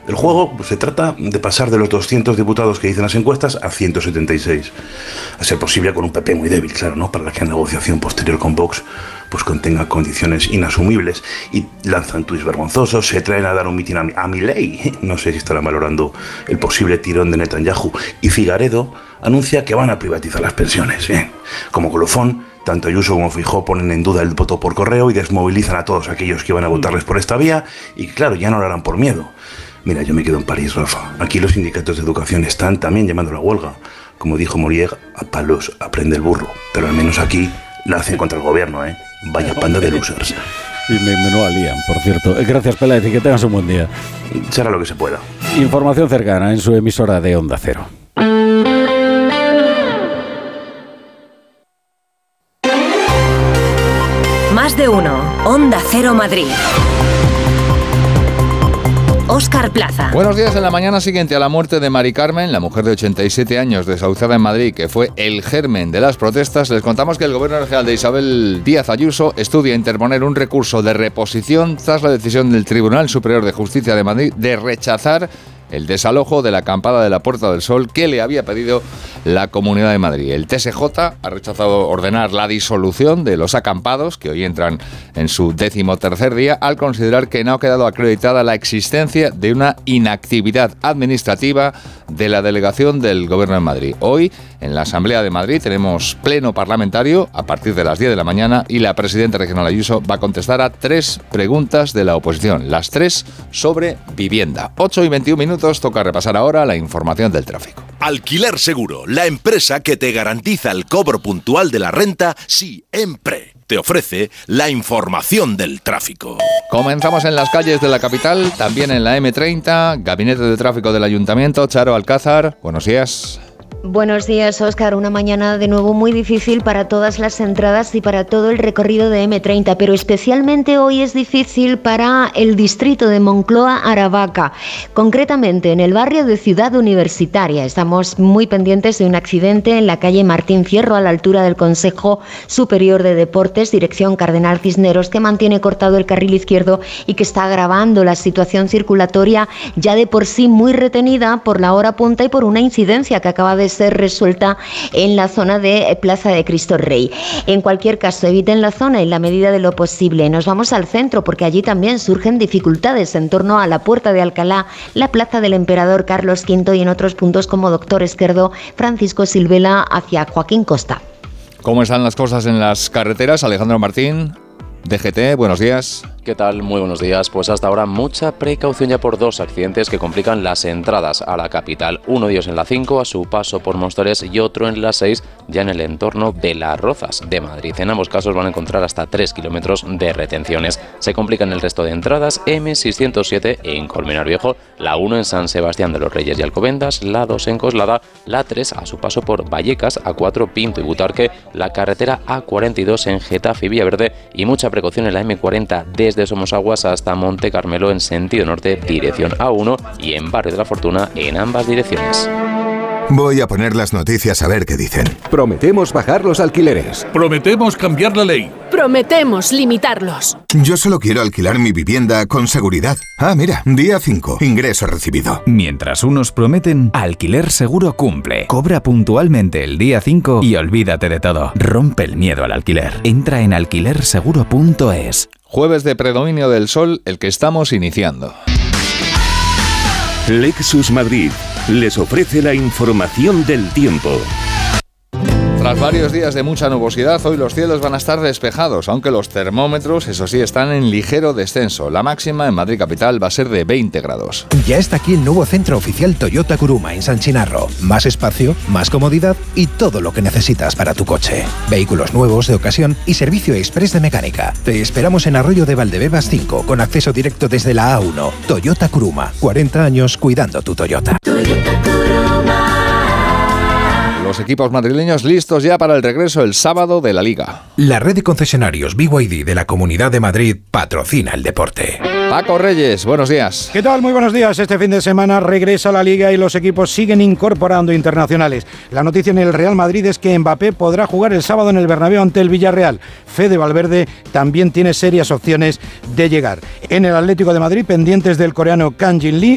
El juego se trata de pasar de los 200 diputados que dicen las encuestas a 176. A ser posible con un PP muy débil, claro, ¿no? Para que la negociación posterior con Vox pues contenga condiciones inasumibles. Y lanzan tuits vergonzosos, se traen a dar un mitin a Milei. No sé si estarán valorando el posible tirón de Netanyahu. Y Figaredo anuncia que van a privatizar las pensiones. Como colofón, tanto Ayuso como Feijóo ponen en duda el voto por correo y desmovilizan a todos aquellos que van a votarles por esta vía. Y claro, ya no lo harán por miedo. Mira, yo me quedo en París, Rafa. Aquí los sindicatos de educación están también llamando a la huelga. Como dijo Molière, a palos aprende el burro. Pero al menos aquí la hacen contra el gobierno, ¿eh? Vaya panda de losers. Y menuda lían, por cierto. Gracias, Peláez, y que tengas un buen día. Será lo que se pueda. Información cercana en su emisora de Onda Cero. Más de uno. Onda Cero Madrid. Óscar Plaza. Buenos días. En la mañana siguiente a la muerte de Mari Carmen, la mujer de 87 años desahuciada en Madrid, que fue el germen de las protestas, les contamos que el Gobierno regional de Isabel Díaz Ayuso estudia interponer un recurso de reposición tras la decisión del Tribunal Superior de Justicia de Madrid de rechazar el desalojo de la acampada de la Puerta del Sol que le había pedido la Comunidad de Madrid. El TSJ ha rechazado ordenar la disolución de los acampados, que hoy entran en su 13º día, al considerar que no ha quedado acreditada la existencia de una inactividad administrativa de la delegación del Gobierno de Madrid. Hoy, en la Asamblea de Madrid, tenemos pleno parlamentario a partir de las 10 de la mañana y la presidenta regional Ayuso va a contestar a 3 preguntas de la oposición, las 3 sobre vivienda. 8:21, toca repasar ahora la información del tráfico. Alquiler Seguro, la empresa que te garantiza el cobro puntual de la renta siempre. Te ofrece la información del tráfico. Comenzamos en las calles de la capital, también en la M30, Gabinete de Tráfico del Ayuntamiento. Charo Alcázar, buenos días. Buenos días, Óscar. Una mañana de nuevo muy difícil para todas las entradas y para todo el recorrido de M30, pero especialmente hoy es difícil para el distrito de Moncloa-Aravaca, concretamente en el barrio de Ciudad Universitaria. Estamos muy pendientes de un accidente en la calle Martín Fierro, a la altura del Consejo Superior de Deportes, dirección Cardenal Cisneros, que mantiene cortado el carril izquierdo y que está agravando la situación circulatoria ya de por sí muy retenida por la hora punta y por una incidencia que acaba de ser resuelta en la zona de Plaza de Cristo Rey. En cualquier caso, eviten la zona en la medida de lo posible. Nos vamos al centro porque allí también surgen dificultades en torno a la Puerta de Alcalá, la Plaza del Emperador Carlos V y en otros puntos como Doctor Esquerdo, Francisco Silvela hacia Joaquín Costa. ¿Cómo están las cosas en las carreteras? Alejandro Martín, DGT, buenos días. ¿Qué tal? Muy buenos días. Pues hasta ahora mucha precaución ya por 2 accidentes que complican las entradas a la capital. Uno de ellos en la 5 a su paso por Móstoles y otro en la 6 ya en el entorno de Las Rozas de Madrid. En ambos casos van a encontrar hasta 3 kilómetros de retenciones. Se complican el resto de entradas M607 en Colmenar Viejo, la 1 en San Sebastián de los Reyes y Alcobendas, la 2 en Coslada, la 3 a su paso por Vallecas, A4 Pinto y Butarque, la carretera A42 en Getafe y Villaverde y mucha precaución en la M40 desde Somosaguas hasta Monte Carmelo en sentido norte, dirección A1 y en Barrio de la Fortuna en ambas direcciones. Voy a poner las noticias a ver qué dicen. Prometemos bajar los alquileres. Prometemos cambiar la ley. Prometemos limitarlos. Yo solo quiero alquilar mi vivienda con seguridad. Ah, mira, día 5, ingreso recibido. Mientras unos prometen, Alquiler Seguro cumple. Cobra puntualmente el día 5 y olvídate de todo. Rompe el miedo al alquiler. Entra en alquilerseguro.es. Jueves de predominio del sol, el que estamos iniciando. Lexus Madrid les ofrece la información del tiempo. Tras varios días de mucha nubosidad, hoy los cielos van a estar despejados, aunque los termómetros, eso sí, están en ligero descenso. La máxima en Madrid capital va a ser de 20 grados. Ya está aquí el nuevo centro oficial Toyota Kuruma en San Chinarro. Más espacio, más comodidad y todo lo que necesitas para tu coche. Vehículos nuevos, de ocasión y servicio express de mecánica. Te esperamos en Arroyo de Valdebebas 5, con acceso directo desde la A1. Toyota Kuruma, 40 años cuidando tu Toyota. Toyota Kuruma. Los equipos madrileños listos ya para el regreso el sábado de la Liga. La red de concesionarios BYD de la Comunidad de Madrid patrocina el deporte. Paco Reyes, buenos días. ¿Qué tal? Muy buenos días. Este fin de semana regresa la Liga y los equipos siguen incorporando internacionales. La noticia en el Real Madrid es que Mbappé podrá jugar el sábado en el Bernabéu ante el Villarreal. Fede Valverde también tiene serias opciones de llegar. En el Atlético de Madrid, pendientes del coreano Kang Jin Lee,